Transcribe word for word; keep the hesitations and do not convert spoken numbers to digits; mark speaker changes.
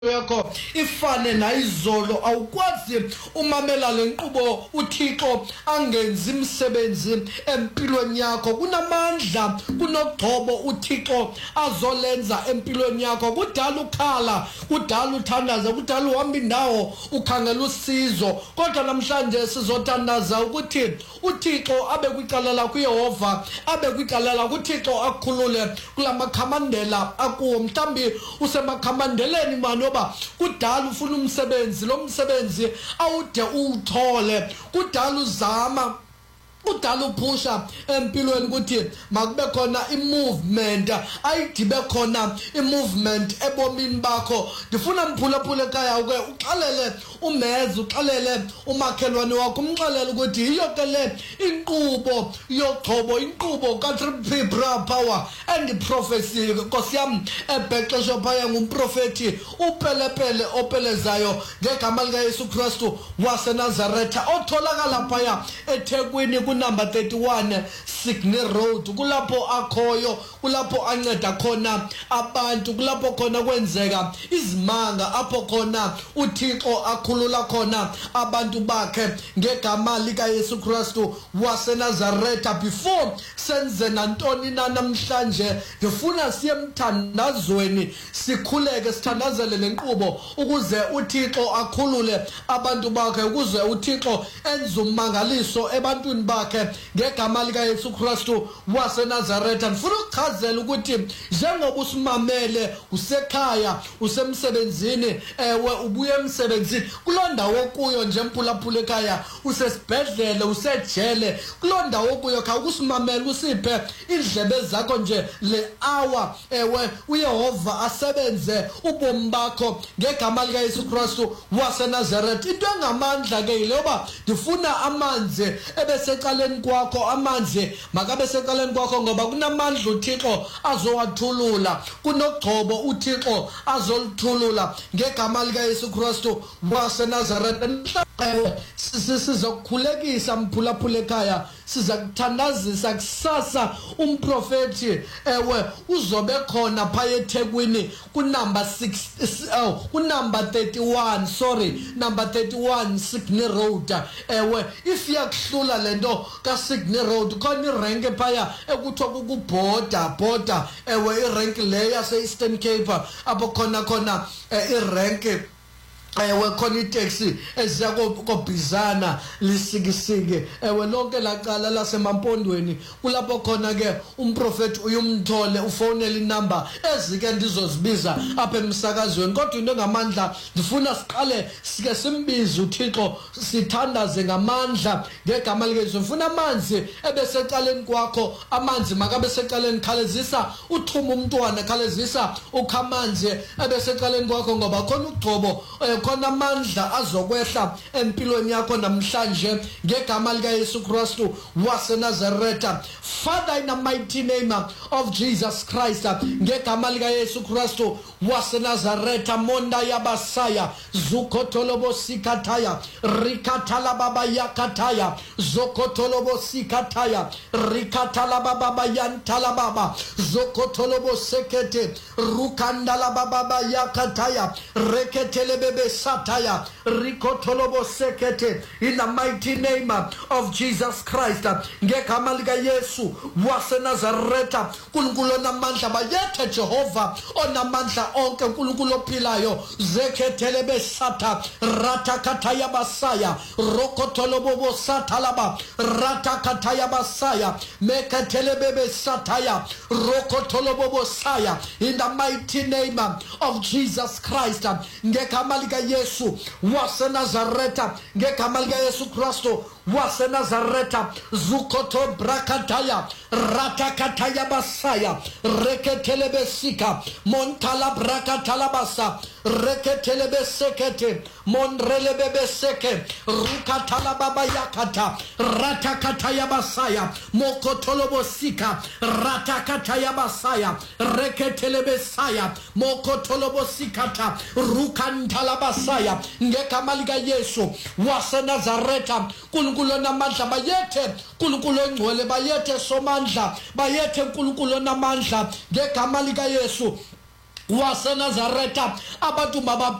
Speaker 1: yakho ifane nayizolo awukwazi umamela lenkqubo uThixo angenzi imisebenzi empilweni yakho kunamandla kunogcobo uThixo azolenza empilweni yakho kudala ukhala kudala uthandaza kudala uhamba indawo ukhangela usizo kodwa namhlanje sizothandaza ukuthi uThixo abe kwicala lakho uYehova abe kwicala lakho uThixo akukhulule kulamakhamandela akuwo mhlambi usemakhamandeleni manje kudala ufuna umsebenzi lo msebenzi awude uwuthole kudala uzama kudala uphusha empilweni ukuthi makube khona imovement ayidibe khona imovement ebomini bakho ndifuna mphulaphula ekhaya ke uxalele umeze uxalele umakhelwane wakho umxalele ukuthi iyo ke le inqubo yogcobo inqubo ka-three P power and prophecy Nkosi yami ebhexesho phaya ngumprofeti upelepele opelezayo ngegama lika Yesu Kristu waseNazaretha otholakala phaya eThekwini number thirty-one Sydney Road kulapho akhoyo kulapho anceda khona abantu kulapho khona kwenzeka izimanga apho khona uThixo akhulula khona abantu bakhe ngegama lika Yesu Kristu waseNazaretha. Before senze nantoni na namhlanje ngifuna siye emthandazweni sikhuleke sithandazele lenkqubo ukuze uThixo akhulule abantu bakhe ukuze uThixo enze umangaliso ebantwini bakhe ngegama lika Yesu Kristu waseNazaretha. Ngifuna ukuchazela ukuthi njengoba usimamele usekhaya usemsebenzini ewe ubuye emsebenzini kulondawo kuyo nje mphulaphula ekhaya usesibhedlele usejele kulondawo kuyo kha ukusimamela usiphe indlebe zakho nje le hour ewe uYehova asebenze ubomi bakho ngegama lika Yesu Kristu waseNazaretha. Into engamandla ke yiloba ndifuna amanzi ebesecaleni kwakho amanzi makabe secaleni kwakho ngoba kunamandla uThixo azowathulula kunogcobo uThixo azoluthulula ngegama lika Yesu Kristu waseNazaretha. Sizokukhulekisa mphulaphula ekhaya sizakuthandazisa kusasa umprofeti ewe uzobe khona phaya eThekwini ku number six oh ku number thirty-one sorry number thirty-one Sydney Road ewe if yakuhlula lento ka Sydney Road khona irenke phaya ekuthiwa kubhoda border ewe irenke le yase Eastern Cape apho khona khona irenke ewe khona itaxi eziyako kobhizana lisikisike ewe lonke laqala lasemampondweni kulapho khona ke umprofeti uyumthole ufonele inamba ezike ndizozibiza apha emsakazweni kodwa into ngamandla ndifuna siqale sike simbize uThixo sithandaze ngamandla ngegama lika Yesu. Ngifuna amanzi ebesecaleni kwakho amanzi makabe secaleni khalezisa uthuma umntwana khalezisa ukhamanzi ebesecaleni kwakho ngoba khona ugcobo khona amandla azokwehla empilweni yakho namhlanje ngegama lika Yesu Kristu waseNazaretha. Father, in the mighty name of Jesus Christ ngegama lika Yesu Kristu waseNazaretha monda yabasaya zukotolobo sikataya rikatala baba yakataya zokotolobo sikataya rikatala baba yantala baba zokotolobo sekete rukandala baba yakataya reketele bebe sataya rikotolobo sekete in the mighty name of Jesus Christ ngegama lika Yesu waseNazaretha. Nkulunkulu onamandla bayethe Jehova onamandla onke uNkulunkulu ophilayo zekethele besatha ratakataya basaya rokotolobo satalaba ratakataya basaya mekethele bebe sataya rokotolobo saya in the mighty name of Jesus Christ ngegama lika Yesu waseNazaretha ngegama lika Yesu Kristu waseNazaretha zukoto brakataya ratakataya basaya reketelebe sika montala brakatala basa reketelebe sekete monrelebe seke rukatala baba yakata ratakataya basaya mokotolobo sika ratakataya basaya reketelebe saya mokotolobo sikata rukantala basaya ngegama lika Yesu waseNazaretha. Nkulunkulu onamandla bayethe Nkulunkulu ongcwele bayethe somandla bayethe Nkulunkulu onamandla ngegama lika Yesu waseNazareta abantu